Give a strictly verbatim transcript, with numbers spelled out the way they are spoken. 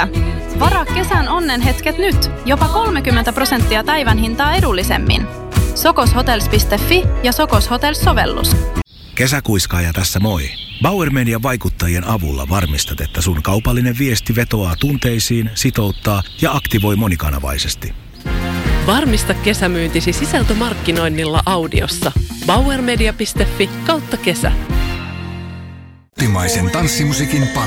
Kesä. Varaa kesän onnenhetket nyt. Jopa kolmekymmentä prosenttia päivän hintaa edullisemmin. sokoshotels piste fi ja Sokos Hotels-sovellus. Kesäkuiskaaja tässä moi. Bauer Median vaikuttajien avulla varmistat, että sun kaupallinen viesti vetoaa tunteisiin, sitouttaa ja aktivoi monikanavaisesti. Varmista kesämyyntisi sisältömarkkinoinnilla audiossa. bauermedia piste fi kautta kesä. Timaisen tanssimusiikin